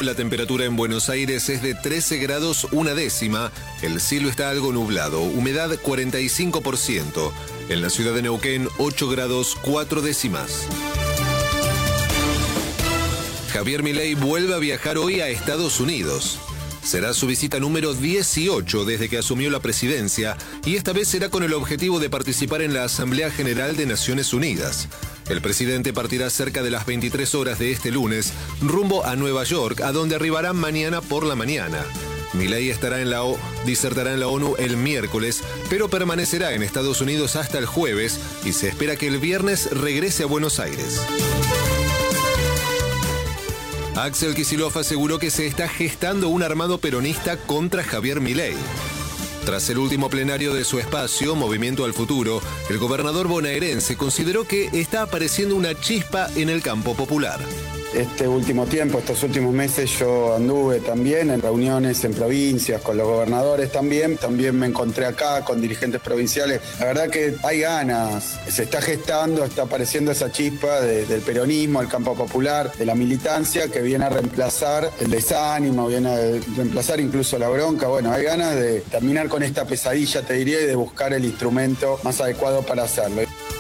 la temperatura en Buenos Aires es de 13 grados una décima. El cielo está algo nublado, humedad 45%. En la ciudad de Neuquén, 8 grados 4 décimas. Javier Milei vuelve a viajar hoy a Estados Unidos. Será su visita número 18 desde que asumió la presidencia y esta vez será con el objetivo de participar en la Asamblea General de Naciones Unidas. El presidente partirá cerca de las 23 horas de este lunes rumbo a Nueva York, a donde arribará mañana por la mañana. Milei disertará en la ONU el miércoles, pero permanecerá en Estados Unidos hasta el jueves y se espera que el viernes regrese a Buenos Aires. Axel Kicillof aseguró que se está gestando un armado peronista contra Javier Milei. Tras el último plenario de su espacio, Movimiento al Futuro, el gobernador bonaerense consideró que está apareciendo una chispa en el campo popular. Este último tiempo, estos últimos meses, yo anduve también en reuniones en provincias, con los gobernadores también me encontré acá con dirigentes provinciales. La verdad que hay ganas, se está gestando, está apareciendo esa chispa del peronismo, el campo popular, de la militancia que viene a reemplazar el desánimo, viene a reemplazar incluso la bronca. Bueno, hay ganas de terminar con esta pesadilla, te diría, y de buscar el instrumento más adecuado para hacerlo.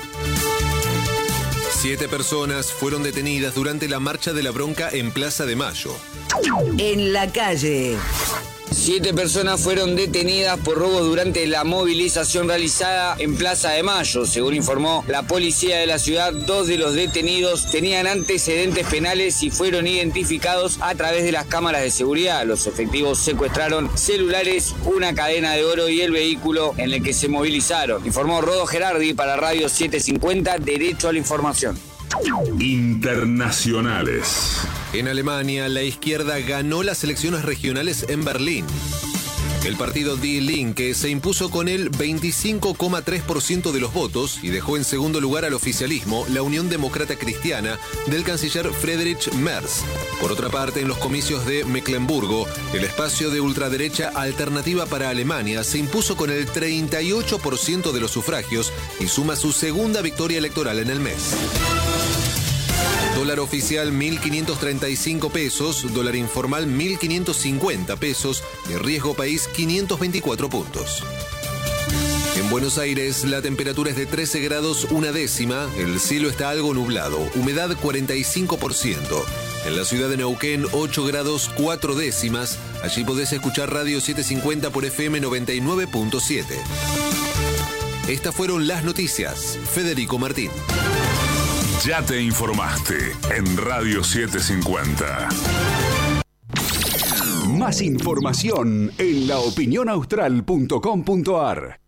7 personas fueron detenidas durante la marcha de la bronca en Plaza de Mayo. En la calle. 7 personas fueron detenidas por robo durante la movilización realizada en Plaza de Mayo. Según informó la policía de la ciudad, 2 de los detenidos tenían antecedentes penales y fueron identificados a través de las cámaras de seguridad. Los efectivos secuestraron celulares, una cadena de oro y el vehículo en el que se movilizaron. Informó Rodo Gerardi para Radio 750, Derecho a la Información. Internacionales. En Alemania, la izquierda ganó las elecciones regionales en Berlín. El partido Die Linke se impuso con el 25,3% de los votos y dejó en segundo lugar al oficialismo, la Unión Demócrata Cristiana, del canciller Friedrich Merz. Por otra parte, en los comicios de Mecklemburgo, el espacio de ultraderecha Alternativa para Alemania se impuso con el 38% de los sufragios y suma su segunda victoria electoral en el mes. Dólar oficial 1.535 pesos, dólar informal 1.550 pesos y riesgo país 524 puntos. En Buenos Aires la temperatura es de 13 grados una décima, el cielo está algo nublado, humedad 45%. En la ciudad de Neuquén 8 grados 4 décimas, allí podés escuchar Radio 750 por FM 99.7. Estas fueron las noticias. Federico Martín. Ya te informaste en Radio 750. Más información en laopinionaustral.com.ar.